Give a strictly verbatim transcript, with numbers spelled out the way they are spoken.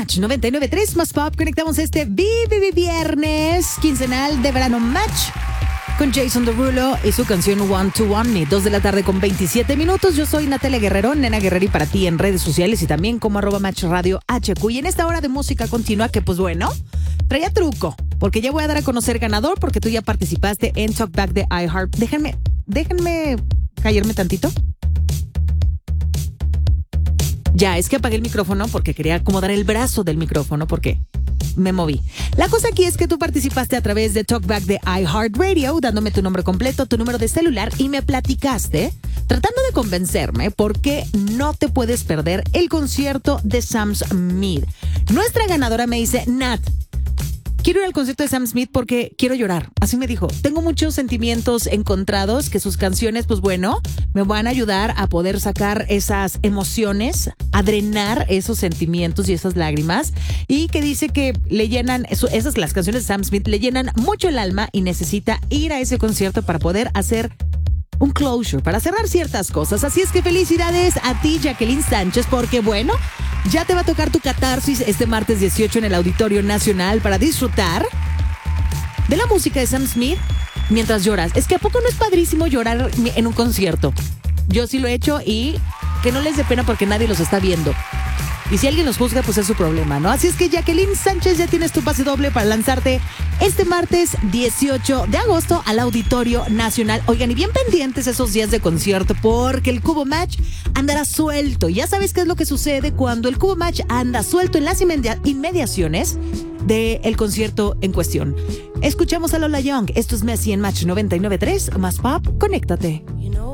Match noventa y nueve punto tres más Pop. Conectamos este Vivi Viernes quincenal de verano Match con Jason Derulo y su canción One to One Me. Dos de la tarde con veintisiete minutos. Yo soy Natalia Guerrero, Nena Guerreri para ti en redes sociales y también como arroba Match Radio H Q. Y en esta hora de música continua que pues bueno, traía truco, porque ya voy a dar a conocer ganador porque tú ya participaste en Talkback de iHeart. Déjenme, déjenme callarme tantito. Ya, es que apagué el micrófono porque quería acomodar el brazo del micrófono porque me moví. La cosa aquí es que tú participaste a través de Talkback de iHeartRadio, dándome tu nombre completo, tu número de celular y me platicaste, tratando de convencerme por qué no te puedes perder el concierto de Sam Smith. Nuestra ganadora me dice, Nat, quiero ir al concierto de Sam Smith porque quiero llorar. Así me dijo. Tengo muchos sentimientos encontrados que sus canciones, pues bueno, me van a ayudar a poder sacar esas emociones, a drenar esos sentimientos y esas lágrimas. Y que dice que le llenan, eso, esas las canciones de Sam Smith le llenan mucho el alma y necesita ir a ese concierto para poder hacer un closure, para cerrar ciertas cosas. Así es que felicidades a ti, Jacqueline Sánchez, porque bueno, ya te va a tocar tu catarsis este martes dieciocho en el Auditorio Nacional para disfrutar de la música de Sam Smith mientras lloras. Es que ¿a poco no es padrísimo llorar en un concierto? Yo sí lo he hecho y que no les dé pena porque nadie los está viendo. Y si alguien los juzga, pues es su problema, ¿no? Así es que Jacqueline Sánchez, ya tienes tu pase doble para lanzarte este martes dieciocho de agosto al Auditorio Nacional. Oigan, y bien pendientes esos días de concierto porque el Cubo Match andará suelto. Ya sabes qué es lo que sucede cuando el Cubo Match anda suelto en las inmedia- inmediaciones del concierto en cuestión. Escuchamos a Lola Young. Esto es Messi en Match noventa y nueve punto tres más Pop. Conéctate. You know